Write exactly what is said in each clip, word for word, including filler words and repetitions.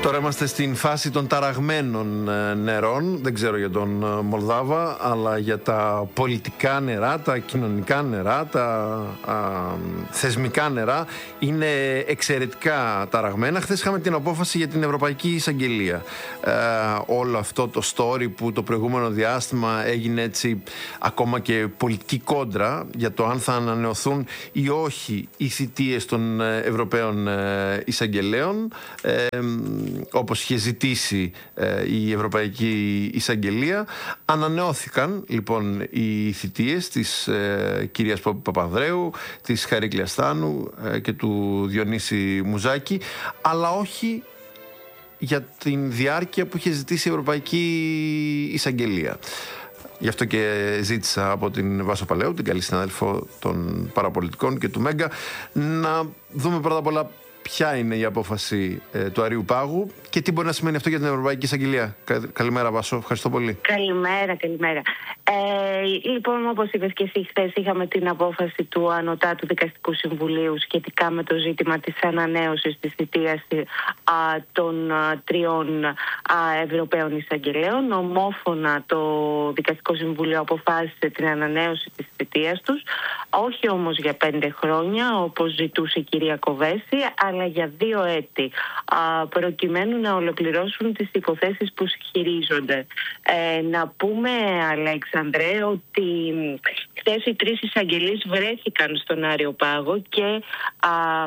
Τώρα είμαστε στην φάση των ταραγμένων νερών. Δεν ξέρω για τον Μολδάβα, αλλά για τα πολιτικά νερά, τα κοινωνικά νερά, τα α, θεσμικά νερά είναι εξαιρετικά ταραγμένα. Χθες είχαμε την απόφαση για την Ευρωπαϊκή Εισαγγελία. Ε, όλο αυτό το story που το προηγούμενο διάστημα έγινε έτσι ακόμα και πολιτική κόντρα για το αν θα ανανεωθούν ή όχι οι θητείες των Ευρωπαίων Εισαγγελέων, ε, όπως είχε ζητήσει ε, η Ευρωπαϊκή Εισαγγελία. Ανανεώθηκαν λοιπόν οι θητείες της ε, κυρίας Παπανδρέου, της Χαρίκλιας Στάνου ε, και του Διονύση Μουζάκη, αλλά όχι για την διάρκεια που είχε ζητήσει η Ευρωπαϊκή Εισαγγελία. Γι' αυτό και ζήτησα από την Βάσο Παλαιού, την καλή συνάδελφο των παραπολιτικών και του Μέγκα, να δούμε πρώτα απ' όλα ποια είναι η απόφαση ε, του Αριού Πάγου και τι μπορεί να σημαίνει αυτό για την Ευρωπαϊκή Εισαγγελία. Καλημέρα, Βάσο. Ευχαριστώ πολύ. Καλημέρα, καλημέρα. Ε, λοιπόν, όπως είπες και εσύ, χθες είχαμε την απόφαση του Ανωτάτου Δικαστικού Συμβουλίου σχετικά με το ζήτημα της ανανέωσης της θητείας α, των α, τριών α, Ευρωπαίων Εισαγγελέων. Ομόφωνα το Δικαστικό Συμβούλιο αποφάσισε την ανανέωση της θητείας τους, όχι όμως για πέντε χρόνια, όπως ζητούσε η κυρία Κοβέση, αλλά για δύο έτη, α, προκειμένου να ολοκληρώσουν τις υποθέσεις που χειρίζονται. Ε, να πούμε, Αλέξανδρε, ότι χθες οι τρεις εισαγγελείς βρέθηκαν στον Άριο Πάγο και α,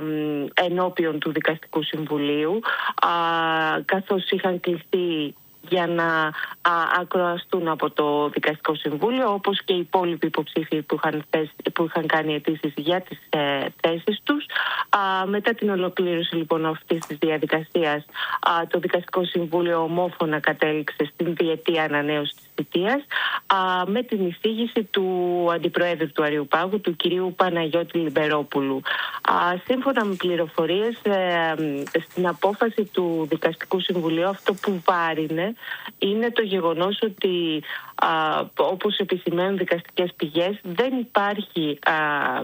ενώπιον του Δικαστικού Συμβουλίου, α, καθώς είχαν κληθεί για να α, ακροαστούν από το Δικαστικό Συμβούλιο, όπως και οι υπόλοιποι υποψήφοι που είχαν, θέσει, που είχαν κάνει αιτήσεις για τις ε, θέσεις τους. Α, μετά την ολοκλήρωση λοιπόν αυτής της διαδικασίας, α, το Δικαστικό Συμβούλιο ομόφωνα κατέληξε στην διετή ανανέωση της θητείας, α, με την εισήγηση του Αντιπροέδρου του Αριού Πάγου, του κυρίου Παναγιώτη Λιμπερόπουλου. Α, σύμφωνα με πληροφορίες, ε, στην απόφαση του Δικαστικού Συμβουλίου, αυτό που βάρινε είναι το γεγονός ότι, α, όπως επισημαίνουν δικαστικές πηγές, δεν υπάρχει α, α,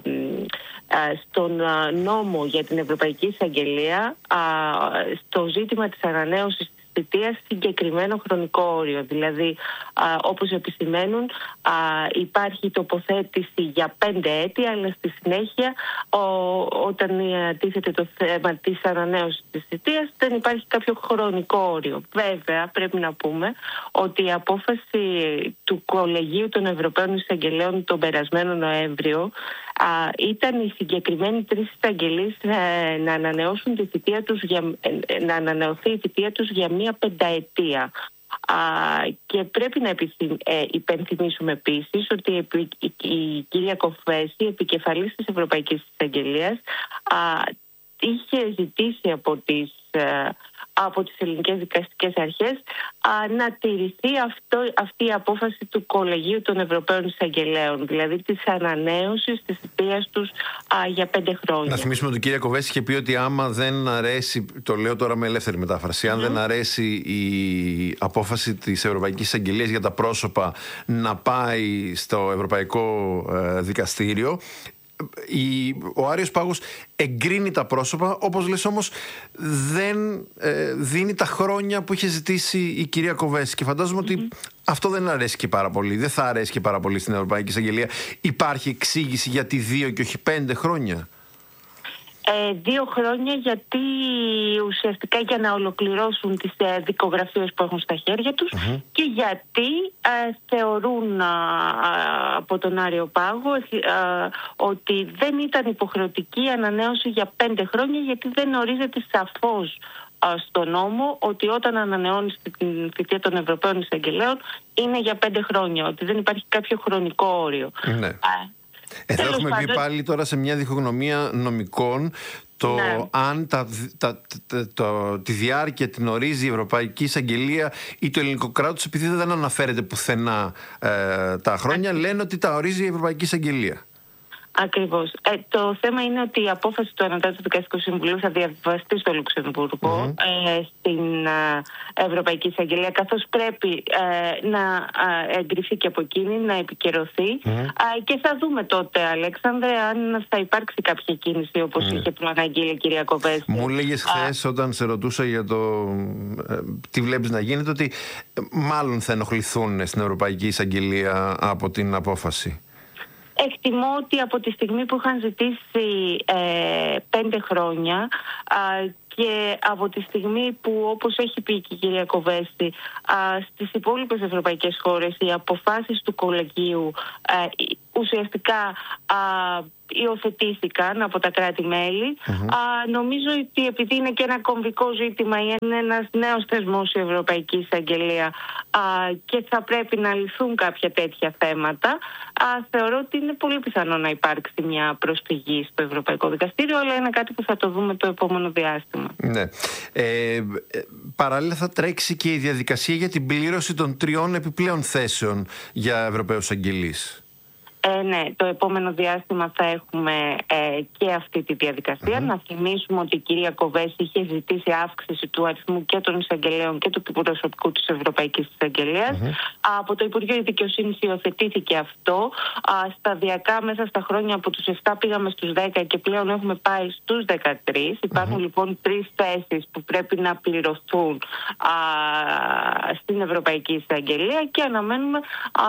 στον νόμο για την Ευρωπαϊκή Εισαγγελία α, στο ζήτημα της ανανέωσης θητείας συγκεκριμένο χρονικό όριο. Δηλαδή, α, όπως επισημαίνουν, α, υπάρχει τοποθέτηση για πέντε έτη, αλλά στη συνέχεια ο, όταν τίθεται το θέμα της ανανέωσης της θητείας δεν υπάρχει κάποιο χρονικό όριο. Βέβαια, πρέπει να πούμε ότι η απόφαση του Κολεγίου των Ευρωπαίων Εισαγγελέων τον περασμένο Νοέμβριο α, ήταν οι συγκεκριμένοι τρεις εισαγγελείς ε, να ανανεώσουν τη θητεία τους για, ε, να ανανεωθεί η θητεία τους για μία πενταετία. Α, και πρέπει να επιθυμ, ε, υπενθυμίσουμε επίσης ότι η, η, η κυρία Κοβέση, επικεφαλής της Ευρωπαϊκής Εισαγγελίας, α, είχε ζητήσει από τις, ε, από τις ελληνικές δικαστικές αρχές α, να τηρηθεί αυτό, αυτή η απόφαση του Κολεγίου των Ευρωπαίων Εισαγγελέων, δηλαδή της ανανέωσης της θητείας τους α, για πέντε χρόνια. Να θυμίσουμε ότι η κυρία Κοβέση είχε πει ότι άμα δεν αρέσει, το λέω τώρα με ελεύθερη μετάφραση, αν mm. δεν αρέσει η απόφαση της Ευρωπαϊκής Εισαγγελίας για τα πρόσωπα να πάει στο Ευρωπαϊκό ε, Δικαστήριο, Η, ο Άριος Πάγος εγκρίνει τα πρόσωπα, όπως λες, όμως δεν ε, δίνει τα χρόνια που είχε ζητήσει η κυρία Κοβέση. Και φαντάζομαι mm-hmm. ότι αυτό δεν αρέσει και πάρα πολύ. Δεν θα αρέσει και πάρα πολύ στην Ευρωπαϊκή Εισαγγελία. Υπάρχει εξήγηση γιατί δύο και όχι πέντε χρόνια? Ε, δύο χρόνια, γιατί ουσιαστικά για να ολοκληρώσουν τις ε, δικογραφίες που έχουν στα χέρια τους mm-hmm. και γιατί ε, θεωρούν ε, από τον Άριο Πάγο ε, ότι δεν ήταν υποχρεωτική η ανανέωση για πέντε χρόνια, γιατί δεν ορίζεται σαφώς στο νόμο ότι όταν ανανεώνεις την θητεία των Ευρωπαίων Εισαγγελέων είναι για πέντε χρόνια, ότι δεν υπάρχει κάποιο χρονικό όριο. Ναι. Ε, Εδώ έχουμε πάντων μπει πάλι τώρα σε μια διχογνωμία νομικών. Το ναι. αν τα, τα, τα, τα, τη διάρκεια την ορίζει η Ευρωπαϊκή Εισαγγελία ή το ελληνικό κράτος, επειδή δεν αναφέρεται πουθενά ε, τα χρόνια, λένε ότι τα ορίζει η Ευρωπαϊκή Εισαγγελία. Ακριβώς. Ε, το θέμα είναι ότι η απόφαση του Ανωτάτου Δικαστικού Συμβουλίου θα διαβιβαστεί στο Λουξεμβούργο, mm-hmm. ε, στην ε, Ευρωπαϊκή Εισαγγελία, καθώς πρέπει ε, να ε, εγκριθεί και από εκείνη, να επικαιρωθεί. Mm-hmm. Ε, και θα δούμε τότε, Αλέξανδρε, αν θα υπάρξει κάποια κίνηση όπως mm-hmm. είχε προαναγγείλει η κυρία Κοβέση. Μου έλεγες χθες, όταν σε ρωτούσα για το ε, τι βλέπεις να γίνεται, ότι ε, μάλλον θα ενοχληθούν στην Ευρωπαϊκή Εισαγγελία από την απόφαση. Εκτιμώ ότι από τη στιγμή που είχαν ζητήσει ε, πέντε χρόνια α, και από τη στιγμή που, όπως έχει πει και η κυρία Κοβέση, α, στις υπόλοιπες ευρωπαϊκές χώρες οι αποφάσεις του κολεγίου α, ουσιαστικά α, υιοθετήθηκαν από τα κράτη-μέλη. Mm-hmm. Α, νομίζω ότι επειδή είναι και ένα κομβικό ζήτημα, είναι ένας νέος θεσμός η Ευρωπαϊκή Εισαγγελία α, και θα πρέπει να λυθούν κάποια τέτοια θέματα, α, θεωρώ ότι είναι πολύ πιθανό να υπάρξει μια προσφυγή στο Ευρωπαϊκό Δικαστήριο, αλλά είναι κάτι που θα το δούμε το επόμενο διάστημα. Ναι. Ε, παράλληλα θα τρέξει και η διαδικασία για την πλήρωση των τριών επιπλέον θέσεων για Ευρωπαίους αγγελείς. Ε, ναι, το επόμενο διάστημα θα έχουμε ε, και αυτή τη διαδικασία. Mm-hmm. Να θυμίσουμε ότι η κυρία Κοβέση είχε ζητήσει αύξηση του αριθμού και των εισαγγελέων και του προσωπικού της Ευρωπαϊκής Εισαγγελίας. Mm-hmm. Από το Υπουργείο Δικαιοσύνης υιοθετήθηκε αυτό. Α, σταδιακά μέσα στα χρόνια από τους επτά πήγαμε στους δέκα και πλέον έχουμε πάει στους δεκατρείς. Υπάρχουν mm-hmm. λοιπόν τρεις θέσεις που πρέπει να πληρωθούν α, στην Ευρωπαϊκή Εισαγγελία και αναμένουμε α,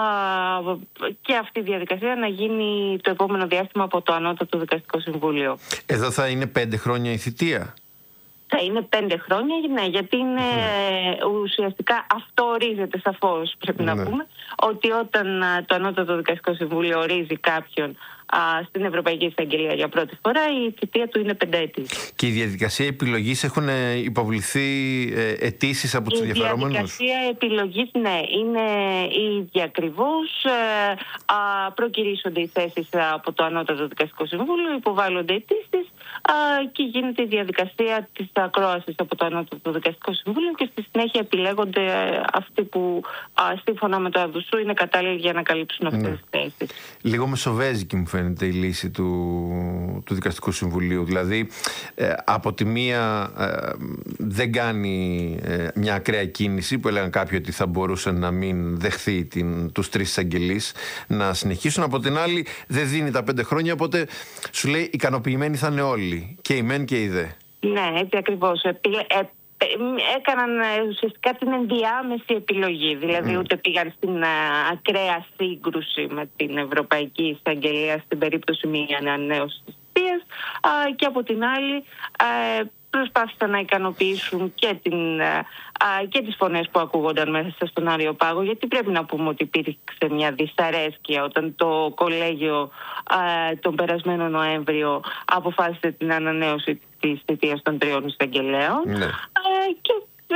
και αυτή η διαδικασία να γίνει το επόμενο διάστημα από το Ανώτατο Δικαστικό Συμβούλιο. Εδώ θα είναι πέντε χρόνια η θητεία. Θα είναι πέντε χρόνια, ναι, γιατί είναι mm. ουσιαστικά αυτό ορίζεται σαφώς, πρέπει mm. να πούμε, ότι όταν το Ανώτατο Δικαστικό Συμβούλιο ορίζει κάποιον α, στην Ευρωπαϊκή Εισαγγελία για πρώτη φορά, η θητεία του είναι πενταετής. Και η διαδικασία επιλογής, έχουν υποβληθεί ε, αιτήσεις από τους ενδιαφερόμενους? Η διαδικασία επιλογής, ναι, είναι η ίδια ακριβώς. Ε, α, προκυρήσονται οι θέσεις από το Ανώτατο Δικαστικό Συμβούλιο, υποβάλλονται αιτήσεις α, και γίνεται η διαδικασία της ακρόασης από το Ανώτατο Δικαστικό Συμβούλιο και στη συνέχεια επιλέγονται αυτοί που α, σύμφωνα με το ΑΔΟΣΟΥ είναι κατάλληλοι για να καλύψουν αυτές ναι. τις θέσεις. Λίγο μεσοβέζικη μου φαίνεται η λύση του, του Δικαστικού Συμβουλίου. Δηλαδή, ε, από τη μία ε, δεν κάνει ε, μια ακραία κίνηση που έλεγαν κάποιοι ότι θα μπορούσε να μην δεχθεί την, τους τρεις εισαγγελείς να συνεχίσουν. Από την άλλη, δεν δίνει τα πέντε χρόνια, οπότε σου λέει ικανοποιημένοι θα είναι όλοι, και οι μεν και οι δε. Ναι, έτσι ακριβώς. Ε, ε, έκαναν ουσιαστικά την ενδιάμεση επιλογή, δηλαδή mm. ούτε πήγαν στην α, ακραία σύγκρουση με την Ευρωπαϊκή Εισαγγελία στην περίπτωση μη ανανέωσης της θητείας και από την άλλη α, προσπάθησαν να ικανοποιήσουν και, την, α, και τις φωνές που ακούγονταν μέσα στον Αριοπάγο, γιατί πρέπει να πούμε ότι υπήρξε μια δυσαρέσκεια όταν το κολέγιο α, τον περασμένο Νοέμβριο αποφάσισε την ανανέωση της θητείας των τριών εισαγγελέων. Ναι. Ε, και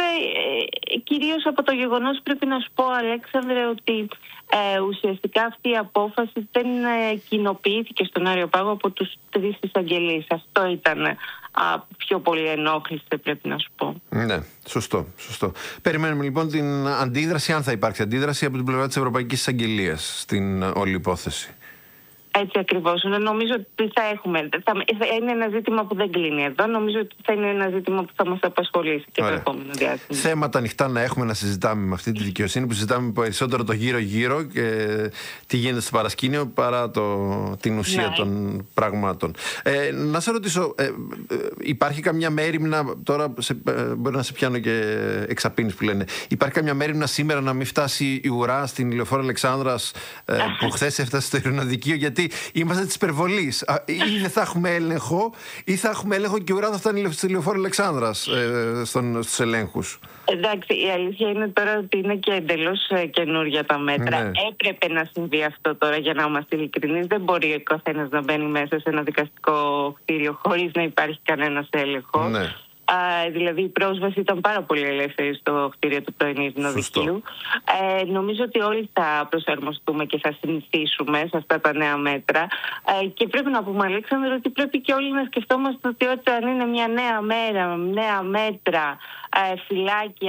ε, κυρίως από το γεγονός, πρέπει να σου πω, Αλέξανδρε, ότι ε, ουσιαστικά αυτή η απόφαση δεν ε, κοινοποιήθηκε στον Αριοπάγο από τους τρεις εισαγγελείς. Αυτό ήταν ε, πιο πολύ ενόχλησε, πρέπει να σου πω. Ναι, σωστό, σωστό. Περιμένουμε λοιπόν την αντίδραση, αν θα υπάρξει αντίδραση από την πλευρά της Ευρωπαϊκής Εισαγγελίας στην όλη υπόθεση. Έτσι ακριβώς. Νομίζω ότι θα έχουμε. Θα, θα είναι ένα ζήτημα που δεν κλείνει εδώ. Νομίζω ότι θα είναι ένα ζήτημα που θα μας απασχολήσει και Ωραία. το επόμενο διάστημα. Θέματα ανοιχτά να έχουμε να συζητάμε με αυτή τη δικαιοσύνη, που συζητάμε περισσότερο το γύρω-γύρω και τι γίνεται στο παρασκήνιο παρά το, την ουσία ναι. των πραγμάτων. Ε, να σε ρωτήσω, ε, ε, υπάρχει καμιά μέριμνα, τώρα σε, ε, μπορεί να σε πιάνω και εξαπίνεις που λένε, υπάρχει καμιά μέριμνα σήμερα να μην φτάσει η ουρά στην Λεωφόρο Αλεξάνδρας ε, που χθες έφτασε στο Ειρηνοδικείο, γιατί είμαστε της υπερβολής. Ή δεν θα έχουμε έλεγχο, ή θα έχουμε έλεγχο και η ουρά θα φτάνει στη Λεωφόρο Αλεξάνδρας ε, στον, στους ελέγχους. Εντάξει, η αλήθεια είναι τώρα ότι είναι και εντελώς καινούργια τα μέτρα. Ναι. Έπρεπε να συμβεί αυτό τώρα, για να είμαστε ειλικρινείς. Δεν μπορεί ο καθένας να μπαίνει μέσα σε ένα δικαστικό κτίριο χωρίς να υπάρχει κανένας έλεγχος. Ναι. Α, δηλαδή η πρόσβαση ήταν πάρα πολύ ελεύθερη στο κτίριο του πρώην Ειρηνοδικείου. Ε, νομίζω ότι όλοι θα προσαρμοστούμε και θα συνηθίσουμε σε αυτά τα νέα μέτρα. Ε, και πρέπει να πούμε, Αλέξανδρο, ότι πρέπει και όλοι να σκεφτόμαστε ότι όταν είναι μια νέα μέρα, νέα μέτρα, ε, φυλάκια,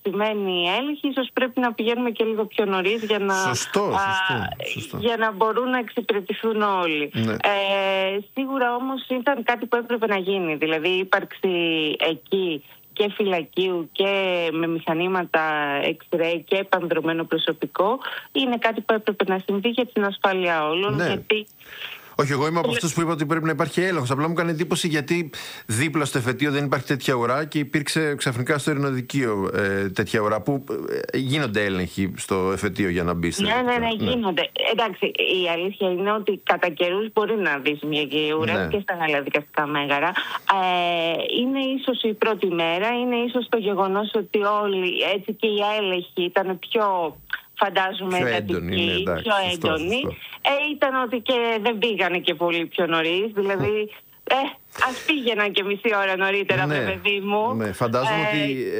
αυξημένη έλεγχη, ίσως πρέπει να πηγαίνουμε και λίγο πιο νωρίς για να, σωστό, σωστό, α, σωστό. για να μπορούν να εξυπηρετηθούν όλοι. Ναι. Ε, σίγουρα όμως ήταν κάτι που έπρεπε να γίνει. Δηλαδή η ύπαρξη εκεί και φυλακίου και με μηχανήματα X-ray και επανδρωμένο προσωπικό είναι κάτι που έπρεπε να συμβεί για την ασφάλεια όλων. Ναι. Γιατί... Όχι, εγώ είμαι από αυτούς που είπα ότι πρέπει να υπάρχει έλεγχος. Απλά μου κάνει εντύπωση γιατί δίπλα στο εφετείο δεν υπάρχει τέτοια ουρά και υπήρξε ξαφνικά στο ειρηνοδικείο ε, τέτοια ουρά που ε, γίνονται έλεγχοι στο εφετείο για να μπει. Ναι, ναι, ναι, ναι, γίνονται. Εντάξει, η αλήθεια είναι ότι κατά καιρούς μπορεί να δεις μια ουρά ναι. και στα άλλα δικαστικά μέγαρα. Ε, είναι ίσως η πρώτη μέρα, είναι ίσως το γεγονός ότι όλοι έτσι και οι έλεγχοι ήταν πιο... Φαντάζομαι πιο έντονη, ναι, εντάξει, πιο έντονη. Ε, ήταν ότι και δεν πήγανε και πολύ πιο νωρίς. Δηλαδή, ε, ας πήγαιναν και μισή ώρα νωρίτερα, ναι, παιδί μου. Ναι, φαντάζομαι ε, ότι